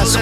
Las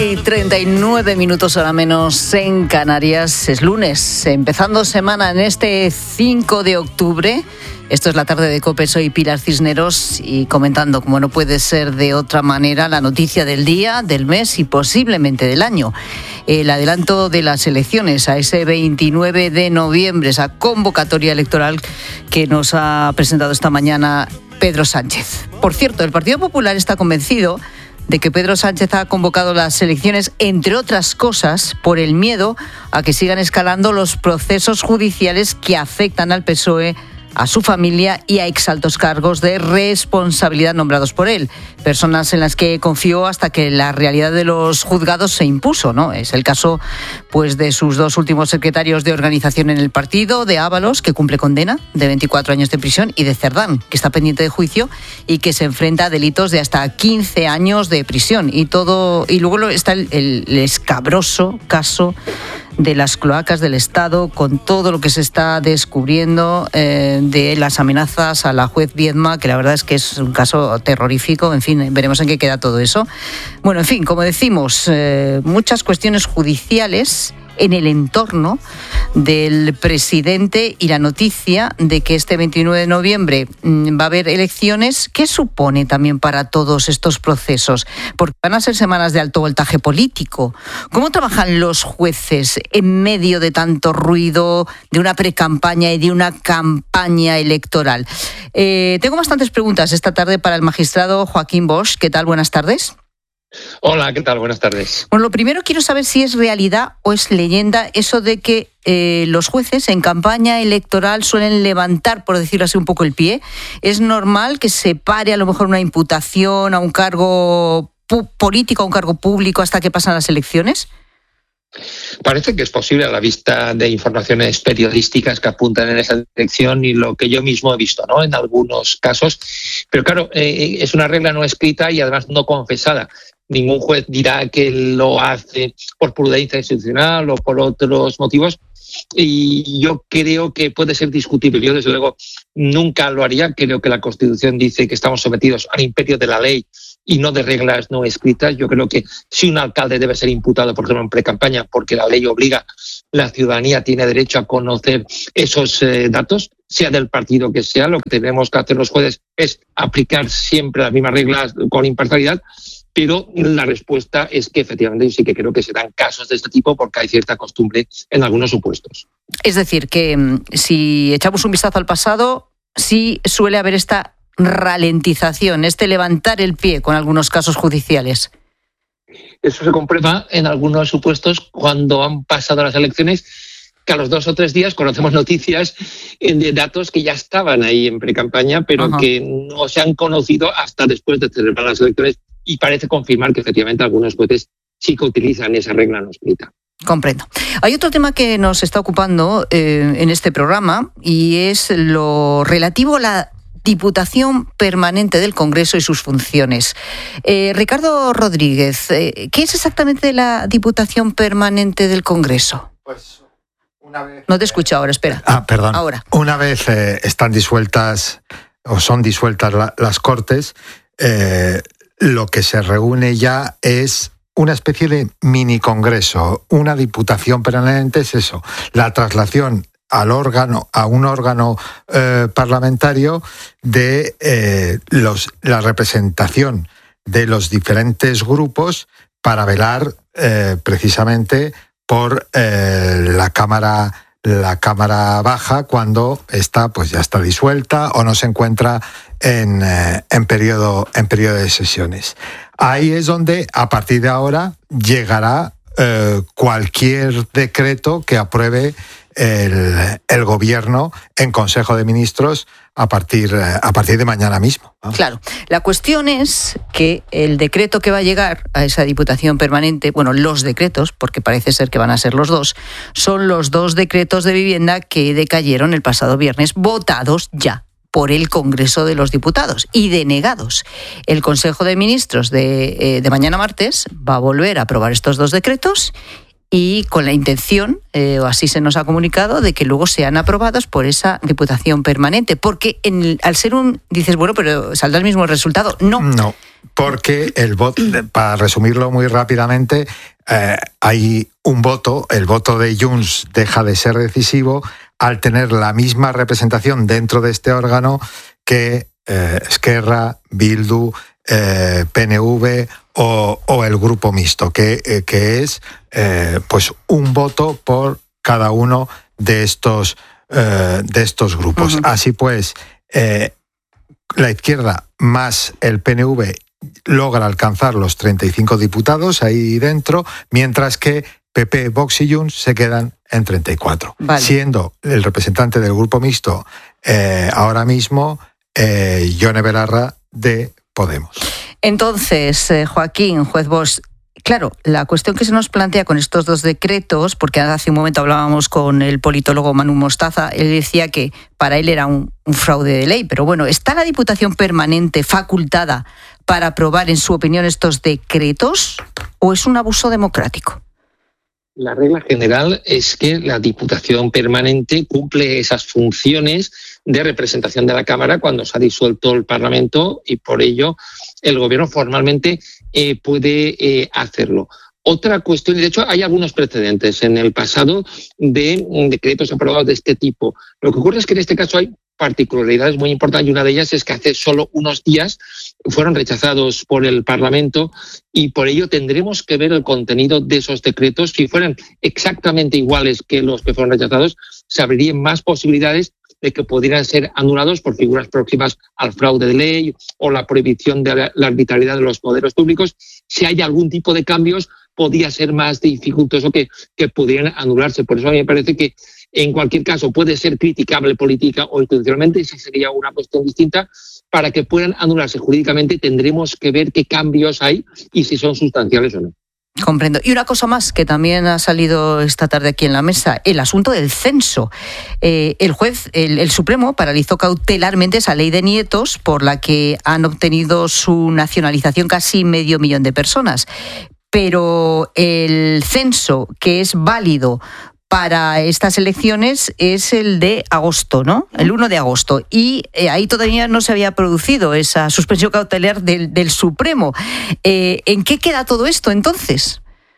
4:39, hora menos en Canarias. Es lunes, empezando semana en este 5 de octubre. Esto es la tarde de COPE, soy Pilar Cisneros y comentando, como no puede ser de otra manera, la noticia del día, del mes y posiblemente del año. El adelanto de las elecciones a ese 29 de noviembre, esa convocatoria electoral que nos ha presentado esta mañana Pedro Sánchez. Por cierto, el Partido Popular está convencido de que Pedro Sánchez ha convocado las elecciones, entre otras cosas, por el miedo a que sigan escalando los procesos judiciales que afectan al PSOE, a su familia y a exaltos cargos de responsabilidad nombrados por él. Personas en las que confió hasta que la realidad de los juzgados se impuso, ¿no? Es el caso, pues, de sus dos últimos secretarios de organización en el partido, de Ábalos, que cumple condena de 24 años de prisión, y de Cerdán, que está pendiente de juicio y que se enfrenta a delitos de hasta 15 años de prisión. Y luego está el escabroso caso de las cloacas del Estado, con todo lo que se está descubriendo de las amenazas a la juez Viedma, que la verdad es que es un caso terrorífico. En fin, veremos en qué queda todo eso. Bueno, en fin, como decimos, muchas cuestiones judiciales en el entorno del presidente y la noticia de que este 29 de noviembre va a haber elecciones. ¿Qué supone también para todos estos procesos? Porque van a ser semanas de alto voltaje político. ¿Cómo trabajan los jueces en medio de tanto ruido, de una precampaña y de una campaña electoral? Tengo bastantes preguntas esta tarde para el magistrado Joaquín Bosch. ¿Qué tal? Buenas tardes. Hola, ¿qué tal? Buenas tardes. Bueno, lo primero quiero saber si es realidad o es leyenda eso de que los jueces en campaña electoral suelen levantar, por decirlo así, un poco el pie. ¿Es normal que se pare a lo mejor una imputación a un cargo político, a un cargo público hasta que pasan las elecciones? Parece que es posible a la vista de informaciones periodísticas que apuntan en esa dirección y lo que yo mismo he visto, ¿no?, en algunos casos. Pero claro, es una regla no escrita y además no confesada. Ningún juez dirá que lo hace por prudencia institucional o por otros motivos. Y yo creo que puede ser discutible. Yo, desde luego, nunca lo haría. Creo que la Constitución dice que estamos sometidos al imperio de la ley y no de reglas no escritas. Yo creo que si un alcalde debe ser imputado, por ejemplo, en precampaña, porque la ley obliga, la ciudadanía tiene derecho a conocer esos datos, sea del partido que sea. Lo que tenemos que hacer los jueces es aplicar siempre las mismas reglas con imparcialidad. Pero la respuesta es que efectivamente yo sí que creo que se dan casos de este tipo porque hay cierta costumbre en algunos supuestos. Es decir, que si echamos un vistazo al pasado, sí suele haber esta ralentización, este levantar el pie con algunos casos judiciales. Eso se comprueba en algunos supuestos cuando han pasado las elecciones, que a los 2 o 3 días conocemos noticias de datos que ya estaban ahí en precampaña, pero que no se han conocido hasta después de celebrar las elecciones. Y parece confirmar que efectivamente algunos jueces sí que utilizan esa regla no escrita. Comprendo. Hay otro tema que nos está ocupando en este programa y es lo relativo a la Diputación Permanente del Congreso y sus funciones. Ricardo Rodríguez, ¿qué es exactamente la Diputación Permanente del Congreso? Pues una vez... No te escucho ahora, espera. Perdón. Ahora. Una vez están disueltas o son disueltas las Cortes, lo que se reúne ya es una especie de mini congreso. Una diputación permanente es eso, la traslación a un órgano parlamentario de la representación de los diferentes grupos para velar precisamente por la Cámara Baja cuando está, pues ya está disuelta o no se encuentra en periodo de sesiones. Ahí es donde a partir de ahora llegará cualquier decreto que apruebe el gobierno en Consejo de Ministros a partir de mañana mismo. Claro, la cuestión es que el decreto que va a llegar a esa Diputación Permanente, bueno, los decretos, porque parece ser que van a ser los dos, son los 2 decretos de vivienda que decayeron el pasado viernes, votados ya por el Congreso de los Diputados y denegados. El Consejo de Ministros de mañana martes va a volver a aprobar estos 2 decretos y con la intención, o así se nos ha comunicado, de que luego sean aprobados por esa Diputación Permanente. Porque al ser dices, bueno, pero ¿saldrá el mismo resultado? No. porque el voto, para resumirlo muy rápidamente, hay un voto, el voto de Junts deja de ser decisivo al tener la misma representación dentro de este órgano que Esquerra, Bildu, PNV o el grupo mixto, que es pues un voto por cada uno de estos grupos. Así pues, la izquierda más el PNV logra alcanzar los 35 diputados ahí dentro, mientras que PP, Vox y Junts se quedan en 34, siendo el representante del grupo mixto ahora mismo Yone Belarra de Podemos. Entonces, Joaquín, juez Bosch, claro, la cuestión que se nos plantea con estos dos decretos, porque hace un momento hablábamos con el politólogo Manu Mostaza, él decía que para él era un fraude de ley, pero bueno, ¿está la Diputación Permanente facultada para aprobar, en su opinión, estos decretos o es un abuso democrático? La regla general es que la Diputación Permanente cumple esas funciones de representación de la Cámara cuando se ha disuelto el Parlamento y por ello el Gobierno formalmente puede hacerlo. Otra cuestión, y de hecho hay algunos precedentes en el pasado de decretos aprobados de este tipo. Lo que ocurre es que en este caso hay particularidades muy importantes y una de ellas es que hace solo unos días fueron rechazados por el Parlamento y por ello tendremos que ver el contenido de esos decretos. Si fueran exactamente iguales que los que fueron rechazados, se abrirían más posibilidades de que pudieran ser anulados por figuras próximas al fraude de ley o la prohibición de la arbitrariedad de los poderes públicos. Si hay algún tipo de cambios, podría ser más dificultoso que pudieran anularse. Por eso a mí me parece que en cualquier caso puede ser criticable política o institucionalmente, esa sería una cuestión distinta. Para que puedan anularse jurídicamente tendremos que ver qué cambios hay y si son sustanciales o no. Comprendo. Y una cosa más que también ha salido esta tarde aquí en la mesa, el asunto del censo. El juez, el Supremo, paralizó cautelarmente esa ley de nietos por la que han obtenido su nacionalización casi 500.000 de personas. Pero el censo que es válido para estas elecciones es el de agosto, ¿no? El 1 de agosto. Y ahí todavía no se había producido esa suspensión cautelar del Supremo. ¿En qué queda todo esto entonces?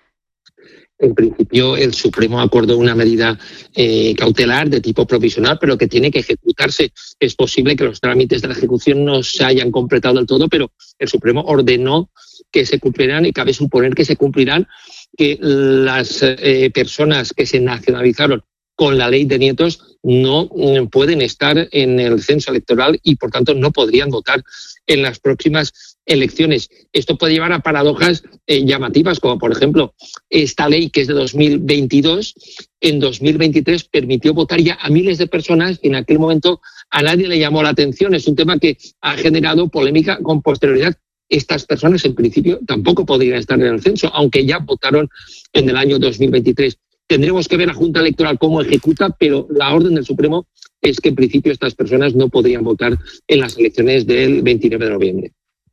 En principio, el Supremo acordó una medida cautelar de tipo provisional, pero que tiene que ejecutarse. Es posible que los trámites de la ejecución no se hayan completado del todo, pero el Supremo ordenó que se cumplirán y cabe suponer que se cumplirán, que las personas que se nacionalizaron con la ley de nietos no pueden estar en el censo electoral y, por tanto, no podrían votar en las próximas elecciones. Esto puede llevar a paradojas llamativas, como, por ejemplo, esta ley que es de 2022, en 2023 permitió votar ya a miles de personas y en aquel momento a nadie le llamó la atención. Es un tema que ha generado polémica con posterioridad. Estas personas, en principio, tampoco podrían estar en el censo, aunque ya votaron en el año 2023. Tendremos que ver a la Junta Electoral cómo ejecuta, pero la orden del Supremo es que, en principio, estas personas no podrían votar en las elecciones del 29 de noviembre.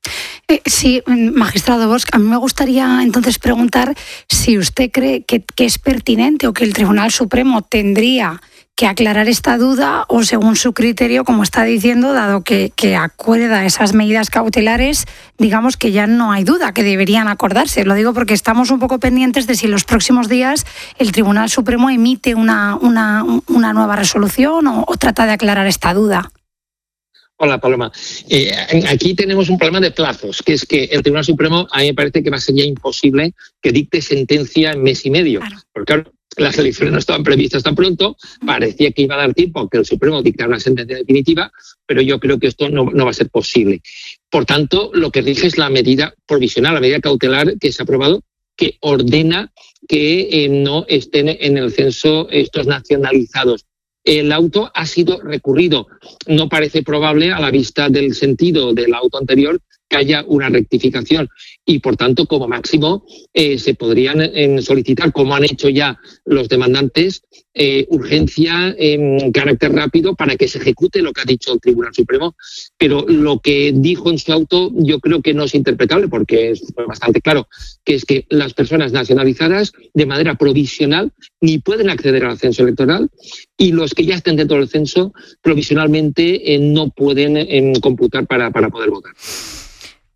Sí, magistrado Bosch, a mí me gustaría entonces preguntar si usted cree que es pertinente o que el Tribunal Supremo tendría que aclarar esta duda o, según su criterio, como está diciendo, dado que acuerda esas medidas cautelares, digamos que ya no hay duda que deberían acordarse. Lo digo porque estamos un poco pendientes de si en los próximos días el Tribunal Supremo emite una nueva resolución o trata de aclarar esta duda. Hola, Paloma. Aquí tenemos un problema de plazos, que es que el Tribunal Supremo, a mí me parece que va a ser ya imposible que dicte sentencia en mes y medio. Claro. Porque, claro, las elecciones no estaban previstas tan pronto, parecía que iba a dar tiempo a que el Supremo dictara una sentencia definitiva, pero yo creo que esto no va a ser posible. Por tanto, lo que rige es la medida provisional, la medida cautelar que se ha aprobado, que ordena que no estén en el censo estos nacionalizados. El auto ha sido recurrido. No parece probable, a la vista del sentido del auto anterior, que haya una rectificación y, por tanto, como máximo, se podrían solicitar, como han hecho ya los demandantes, urgencia en carácter rápido para que se ejecute lo que ha dicho el Tribunal Supremo. Pero lo que dijo en su auto yo creo que no es interpretable, porque es bastante claro, que es que las personas nacionalizadas de manera provisional ni pueden acceder al censo electoral y los que ya estén dentro del censo provisionalmente no pueden computar para poder votar.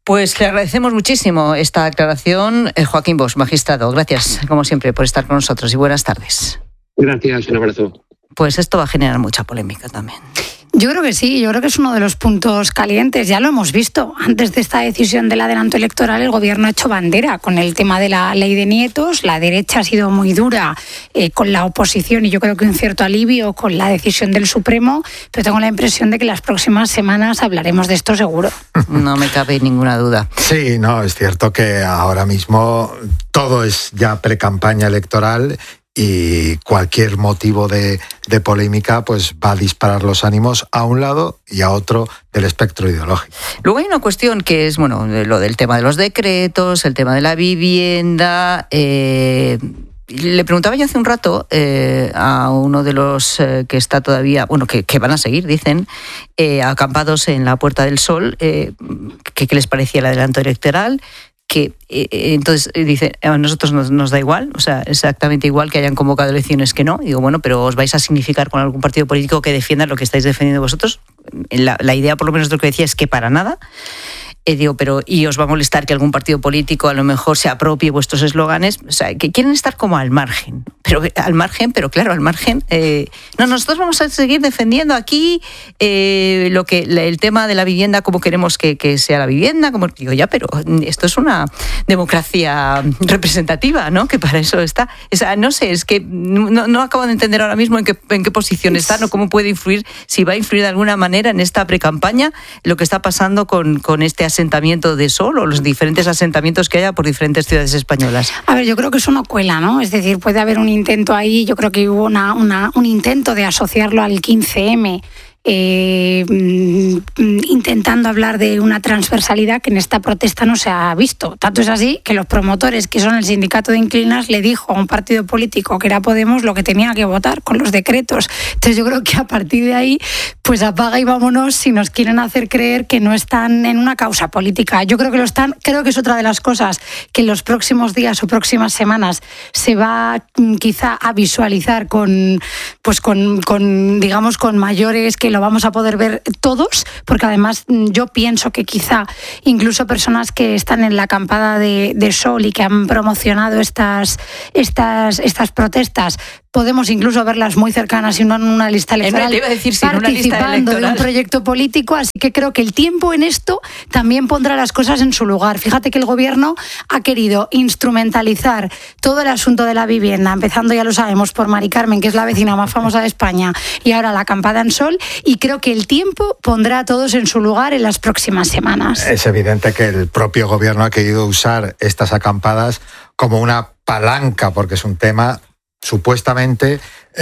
Pues le agradecemos muchísimo esta aclaración, Joaquín Bosch, magistrado. Gracias, como siempre, por estar con nosotros y buenas tardes. Gracias, un abrazo. Pues esto va a generar mucha polémica también. Yo creo que sí, yo creo que es uno de los puntos calientes, ya lo hemos visto. Antes de esta decisión del adelanto electoral, el gobierno ha hecho bandera con el tema de la ley de nietos, la derecha ha sido muy dura con la oposición y yo creo que un cierto alivio con la decisión del Supremo, pero tengo la impresión de que las próximas semanas hablaremos de esto seguro. No me cabe ninguna duda. Sí, no, es cierto que ahora mismo todo es ya pre-campaña electoral y cualquier motivo de polémica pues va a disparar los ánimos a un lado y a otro del espectro ideológico. Luego hay una cuestión que es, bueno, lo del tema de los decretos, el tema de la vivienda. Le preguntaba yo hace un rato a uno de los que está todavía, bueno, que van a seguir, dicen, acampados en la Puerta del Sol, que qué les parecía el adelanto electoral. Que entonces dice, a nosotros nos da igual, o sea, exactamente igual que hayan convocado elecciones que no. Digo, bueno, pero ¿os vais a significar con algún partido político que defienda lo que estáis defendiendo vosotros? La idea, por lo menos, de lo que decía es que para nada. Digo, pero ¿y os va a molestar que algún partido político a lo mejor se apropie vuestros eslóganes? O sea, que quieren estar como al margen. Pero claro, al margen. No, nosotros vamos a seguir defendiendo aquí el tema de la vivienda, como queremos que sea la vivienda. Como digo, ya, pero esto es una democracia representativa, ¿no? Que para eso está. O sea, no sé, es que no acabo de entender ahora mismo en qué posición están o cómo puede influir, si va a influir de alguna manera en esta precampaña lo que está pasando con este asentamiento de Sol o los diferentes asentamientos que haya por diferentes ciudades españolas. A ver, yo creo que eso no cuela, ¿no? Es decir, puede haber un intento ahí, yo creo que hubo un intento de asociarlo al 15M, intentando hablar de una transversalidad que en esta protesta no se ha visto. Tanto es así que los promotores, que son el sindicato de inquilinas, le dijo a un partido político que era Podemos lo que tenía que votar con los decretos. Entonces yo creo que a partir de ahí, pues apaga y vámonos si nos quieren hacer creer que no están en una causa política. Yo creo que lo están, creo que es otra de las cosas que en los próximos días o próximas semanas se va quizá a visualizar con mayores, que lo vamos a poder ver todos, porque además yo pienso que quizá incluso personas que están en la acampada de Sol y que han promocionado estas protestas, podemos incluso verlas muy cercanas y no en una lista electoral, participando de un proyecto político, así que creo que el tiempo en esto también pondrá las cosas en su lugar. Fíjate que el gobierno ha querido instrumentalizar todo el asunto de la vivienda, empezando, ya lo sabemos, por Mari Carmen, que es la vecina más famosa de España, y ahora la acampada en Sol, y creo que el tiempo pondrá a todos en su lugar en las próximas semanas. Es evidente que el propio gobierno ha querido usar estas acampadas como una palanca, porque es un tema supuestamente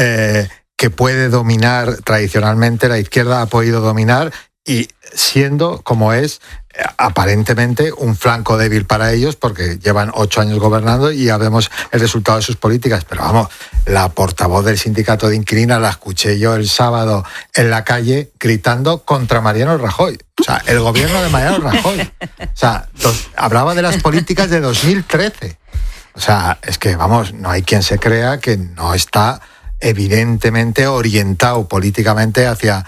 que puede dominar tradicionalmente, la izquierda ha podido dominar, y siendo como es aparentemente un flanco débil para ellos, porque llevan 8 años gobernando y ya vemos el resultado de sus políticas. Pero vamos, la portavoz del sindicato de inquilinas la escuché yo el sábado en la calle gritando contra Mariano Rajoy. O sea, el gobierno de Mariano Rajoy. O sea, hablaba de las políticas de 2013. O sea, es que, vamos, no hay quien se crea que no está evidentemente orientado políticamente hacia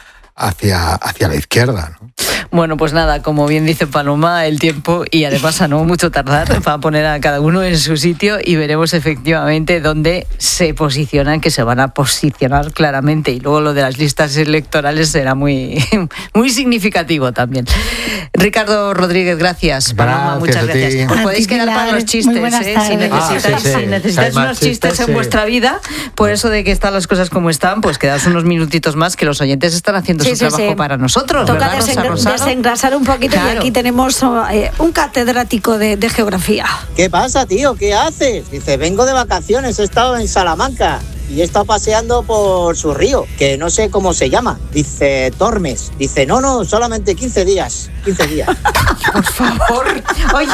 la izquierda, ¿no? Bueno, pues nada, como bien dice Paloma, el tiempo, y además a no mucho tardar, va a poner a cada uno en su sitio y veremos efectivamente dónde se posicionan, que se van a posicionar claramente, y luego lo de las listas electorales será muy, muy significativo también. Ricardo Rodríguez, gracias. Paloma, muchas gracias. Os podéis quedar para los chistes, si necesitáis unos chistes en vuestra vida, por eso de que están las cosas como están, pues quedaos unos minutitos más, que los oyentes están haciendo su trabajo para nosotros. Toca desengrasar un poquito, claro. Y aquí tenemos un catedrático de geografía. ¿Qué pasa, tío? ¿Qué haces? Dice, vengo de vacaciones, he estado en Salamanca y he estado paseando por su río, que no sé cómo se llama. Dice, Tormes. Dice, no, solamente 15 días. 15 días. Por favor. Oye.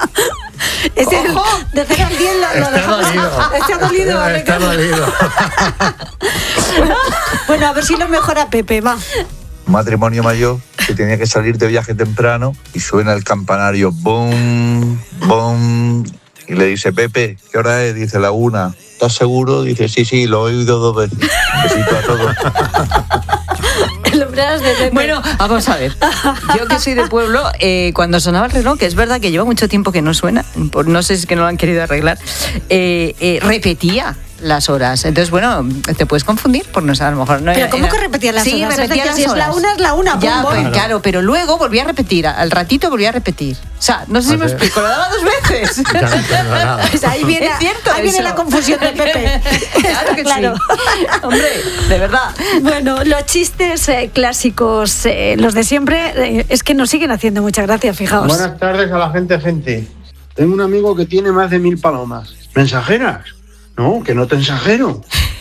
De 0 al 10 lo dejamos. Está dolido. Bueno, a ver si lo mejora Pepe, va. Un matrimonio mayor que tenía que salir de viaje temprano y suena el campanario, ¡bum! ¡Bum! Y le dice, Pepe, ¿qué hora es? Dice, la 1. ¿Estás seguro? Dice, sí, lo he oído 2 veces. Un besito a todos. Lumbreras de Pepe. Bueno, vamos a ver. Yo que soy de pueblo, cuando sonaba el reloj, que es verdad que lleva mucho tiempo que no suena, no sé si es que no lo han querido arreglar, repetía las horas. Entonces, bueno, te puedes confundir por no sé, a lo mejor no. Pero ¿cómo que repetía las horas? Repetía es decir, las si horas. es la una, ya, pum, pues, claro, pero luego volvía a repetir, al ratito volvía a repetir. O sea, no sé si me explico, lo daba 2 veces. Ya no entiendo nada. Pues ahí viene, Es cierto ahí viene eso. la confusión de Pepe. Claro que Claro. sí. Hombre, de verdad. Bueno, los chistes clásicos, los de siempre, es que nos siguen haciendo mucha gracia, fijaos. Buenas tardes a la gente. Tengo un amigo que tiene más de 1000 palomas. ¿Mensajeras? No, que no te mensajero.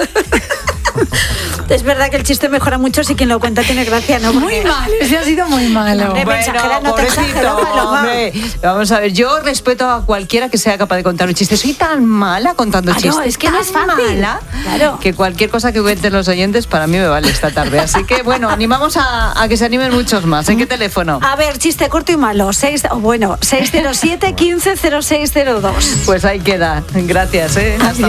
Es verdad que el chiste mejora mucho si quien lo cuenta tiene gracia, ¿no? Muy mal, ese ha sido muy malo. Hombre, mensajera, no te pobrecito, exagero, Paloma. hombre. Vamos a ver, yo respeto a cualquiera que sea capaz de contar un chiste. Soy tan mala contando Ah, no, chistes. es que no es tan fácil. mala Claro. que cualquier cosa que cuenten los oyentes para mí me vale esta tarde. Así que, bueno, animamos a que se animen muchos más. ¿En qué teléfono? A ver, chiste corto y malo. 607 15 0602. Pues ahí queda. Gracias, Hasta